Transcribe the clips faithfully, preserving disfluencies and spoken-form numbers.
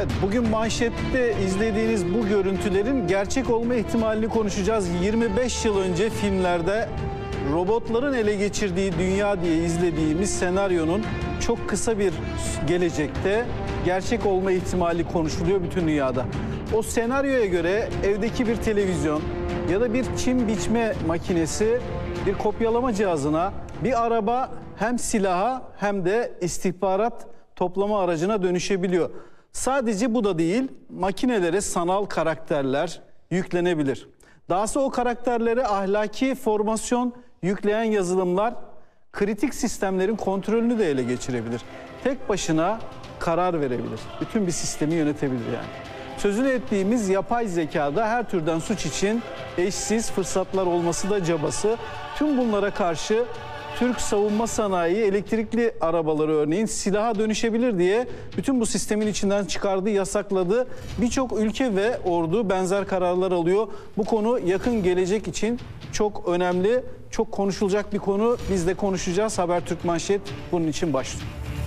Evet, bugün manşette izlediğiniz bu görüntülerin gerçek olma ihtimalini konuşacağız. yirmi beş yıl önce filmlerde robotların ele geçirdiği dünya diye izlediğimiz senaryonun çok kısa bir gelecekte gerçek olma ihtimali konuşuluyor bütün dünyada. O senaryoya göre evdeki bir televizyon ya da bir çim biçme makinesi bir kopyalama cihazına, bir araba hem silaha hem de istihbarat toplama aracına dönüşebiliyor. Sadece bu da değil, makinelere sanal karakterler yüklenebilir. Dahası o karakterlere ahlaki formasyon yükleyen yazılımlar kritik sistemlerin kontrolünü de ele geçirebilir. Tek başına karar verebilir. Bütün bir sistemi yönetebilir yani. Sözünü ettiğimiz yapay zekada her türden suç için eşsiz fırsatlar olması da cabası. Tüm bunlara karşı Türk savunma sanayi elektrikli arabaları örneğin silaha dönüşebilir diye bütün bu sistemin içinden çıkardı, yasakladı. Birçok ülke ve ordu benzer kararlar alıyor. Bu konu yakın gelecek için çok önemli, çok konuşulacak bir konu. Biz de konuşacağız. Habertürk Manşet bunun için başlıyor.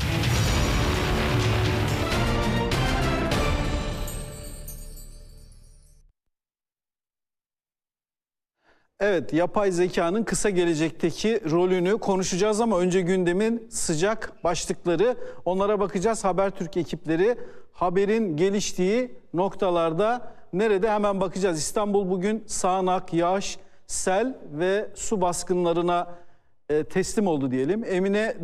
Evet, yapay zekanın kısa gelecekteki rolünü konuşacağız ama önce gündemin sıcak başlıkları, onlara bakacağız. Habertürk ekipleri haberin geliştiği noktalarda nerede hemen bakacağız. İstanbul bugün sağanak, yağış, sel ve su baskınlarına teslim oldu diyelim. Emine